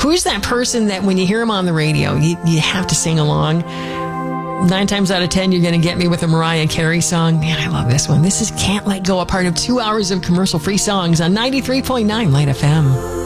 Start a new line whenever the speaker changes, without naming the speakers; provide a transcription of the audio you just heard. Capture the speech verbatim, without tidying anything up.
Who's that person that when you hear them on the radio, you, you have to sing along? Nine times out of ten, you're going to get me with a Mariah Carey song. Man, I love this one. This is Can't Let Go, a part of two hours of commercial-free songs on ninety-three point nine Light F M.